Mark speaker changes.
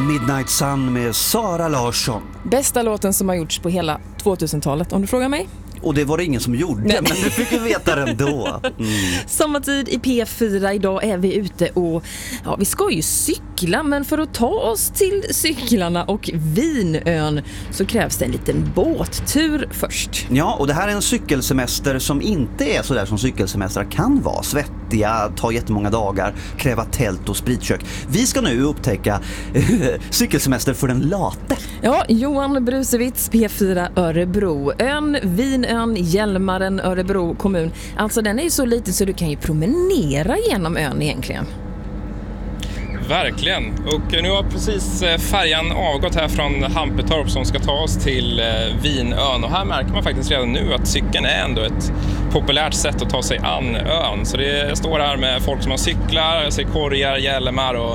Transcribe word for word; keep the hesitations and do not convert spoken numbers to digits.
Speaker 1: Midnight Sun med Sara Larsson.
Speaker 2: Bästa låten som har gjorts på hela tvåtusentalet, om du frågar mig.
Speaker 1: Och det var det ingen som gjorde, Nej. men du fick ju veta det ändå. Mm.
Speaker 2: Sommartid i P fyra, idag är vi ute och ja, vi ska ju cykla, men för att ta oss till cyklarna och Vinön så krävs det en liten båttur först.
Speaker 1: Ja, och det här är en cykelsemester som inte är så där som cykelsemestrar kan vara. Svettiga, ta jättemånga dagar, kräva tält och spritkök. Vi ska nu upptäcka cykelsemester för den late.
Speaker 2: Ja, Johan Brusewitz, P fyra Örebro. Ön Vinön, Hjälmaren, Örebro kommun. Alltså den är ju så liten så du kan ju promenera genom ön egentligen.
Speaker 3: Verkligen. Och nu har precis färjan avgått här från Hampetorp som ska ta oss till Vinön. Och här märker man faktiskt redan nu att cykeln är ändå ett populärt sätt att ta sig an ön. Så det står här med folk som har cyklar, ser korgar, hjälmar och